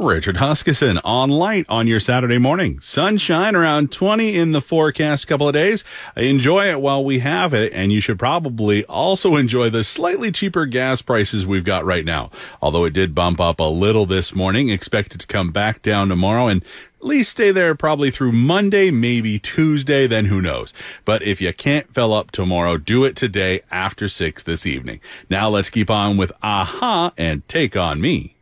Richard Huskisson on Light on your Saturday morning. Sunshine around 20 in the forecast couple of days. Enjoy it while we have it, and you should probably also enjoy the slightly cheaper gas prices we've got right now. Although it did bump up a little this morning, expect it to come back down tomorrow and at least stay there probably through Monday, maybe Tuesday, then who knows. But if you can't fill up tomorrow, do it today after 6 this evening. Now let's keep on with Aha and Take On Me.